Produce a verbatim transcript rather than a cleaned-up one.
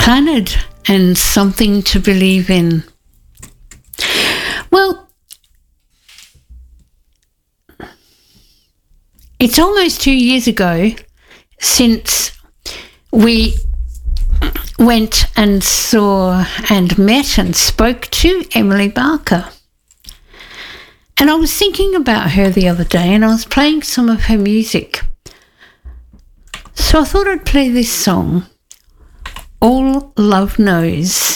Clannad and Something to Believe in. Well, it's almost two years ago since we went and saw and met and spoke to Emily Barker. And I was thinking about her the other day, and I was playing some of her music. So I thought I'd play this song, All Love Knows.